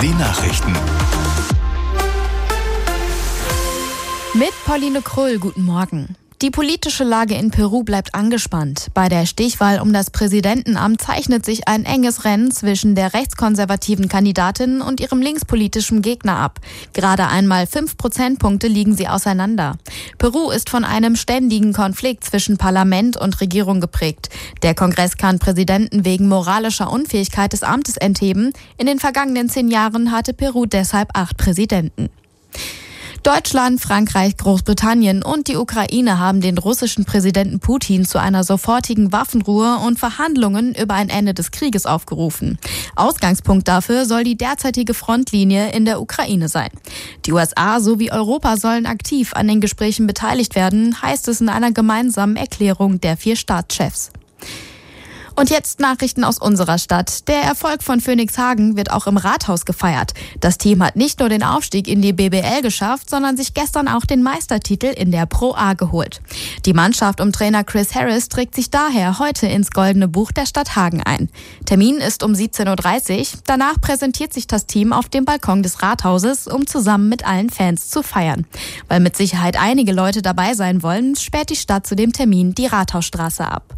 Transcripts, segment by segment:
Die Nachrichten. Mit Pauline Krull, guten Morgen. Die politische Lage in Peru bleibt angespannt. Bei der Stichwahl um das Präsidentenamt zeichnet sich ein enges Rennen zwischen der rechtskonservativen Kandidatin und ihrem linkspolitischen Gegner ab. Gerade einmal 5 Prozentpunkte liegen sie auseinander. Peru ist von einem ständigen Konflikt zwischen Parlament und Regierung geprägt. Der Kongress kann Präsidenten wegen moralischer Unfähigkeit des Amtes entheben. In den vergangenen 10 Jahren hatte Peru deshalb 8 Präsidenten. Deutschland, Frankreich, Großbritannien und die Ukraine haben den russischen Präsidenten Putin zu einer sofortigen Waffenruhe und Verhandlungen über ein Ende des Krieges aufgerufen. Ausgangspunkt dafür soll die derzeitige Frontlinie in der Ukraine sein. Die USA sowie Europa sollen aktiv an den Gesprächen beteiligt werden, heißt es in einer gemeinsamen Erklärung der 4 Staatschefs. Und jetzt Nachrichten aus unserer Stadt. Der Erfolg von Phönix Hagen wird auch im Rathaus gefeiert. Das Team hat nicht nur den Aufstieg in die BBL geschafft, sondern sich gestern auch den Meistertitel in der Pro A geholt. Die Mannschaft um Trainer Chris Harris trägt sich daher heute ins Goldene Buch der Stadt Hagen ein. Termin ist um 17.30 Uhr. Danach präsentiert sich das Team auf dem Balkon des Rathauses, um zusammen mit allen Fans zu feiern. Weil mit Sicherheit einige Leute dabei sein wollen, sperrt die Stadt zu dem Termin die Rathausstraße ab.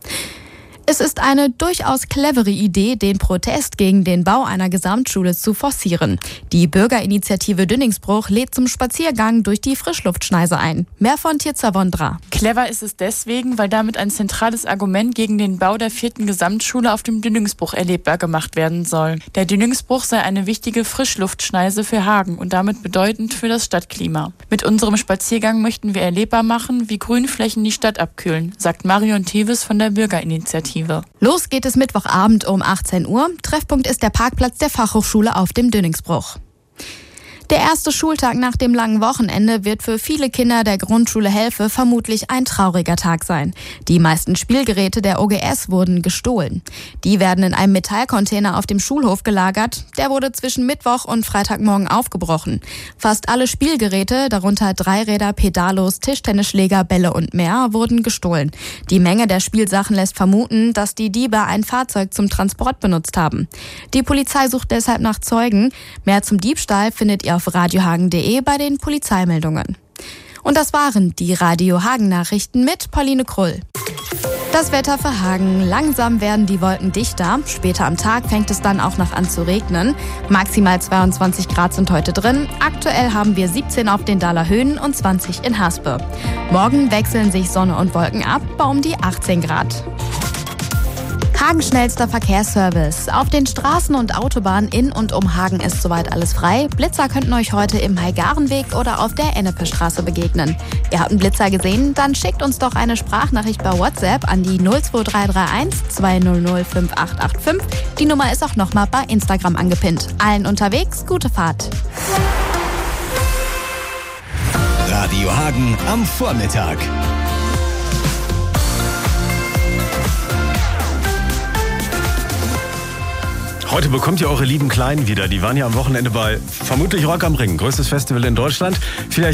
Es ist eine durchaus clevere Idee, den Protest gegen den Bau einer Gesamtschule zu forcieren. Die Bürgerinitiative Dünningsbruch lädt zum Spaziergang durch die Frischluftschneise ein. Mehr von Tirza Wondra. Clever ist es deswegen, weil damit ein zentrales Argument gegen den Bau der 4. Gesamtschule auf dem Dünningsbruch erlebbar gemacht werden soll. Der Dünningsbruch sei eine wichtige Frischluftschneise für Hagen und damit bedeutend für das Stadtklima. Mit unserem Spaziergang möchten wir erlebbar machen, wie Grünflächen die Stadt abkühlen, sagt Marion Teves von der Bürgerinitiative. Los geht es Mittwochabend um 18 Uhr. Treffpunkt ist der Parkplatz der Fachhochschule auf dem Dünningsbruch. Der erste Schultag nach dem langen Wochenende wird für viele Kinder der Grundschule Helfe vermutlich ein trauriger Tag sein. Die meisten Spielgeräte der OGS wurden gestohlen. Die werden in einem Metallcontainer auf dem Schulhof gelagert. Der wurde zwischen Mittwoch und Freitagmorgen aufgebrochen. Fast alle Spielgeräte, darunter Dreiräder, Pedalos, Tischtennisschläger, Bälle und mehr, wurden gestohlen. Die Menge der Spielsachen lässt vermuten, dass die Diebe ein Fahrzeug zum Transport benutzt haben. Die Polizei sucht deshalb nach Zeugen. Mehr zum Diebstahl findet ihr auf radiohagen.de bei den Polizeimeldungen. Und das waren die Radio Hagen Nachrichten mit Pauline Krull. Das Wetter für Hagen. Langsam werden die Wolken dichter. Später am Tag fängt es dann auch noch an zu regnen. Maximal 22 Grad sind heute drin. Aktuell haben wir 17 auf den Dahler Höhen und 20 in Haspe. Morgen wechseln sich Sonne und Wolken ab bei um die 18 Grad. Hagen schnellster Verkehrsservice. Auf den Straßen und Autobahnen in und um Hagen ist soweit alles frei. Blitzer könnten euch heute im Heigarenweg oder auf der Ennepestraße begegnen. Ihr habt einen Blitzer gesehen? Dann schickt uns doch eine Sprachnachricht bei WhatsApp an die 02331 200 5885. Die Nummer ist auch nochmal bei Instagram angepinnt. Allen unterwegs, gute Fahrt. Radio Hagen am Vormittag. Heute bekommt ihr eure lieben Kleinen wieder. Die waren ja am Wochenende bei vermutlich Rock am Ring, größtes Festival in Deutschland. Vielleicht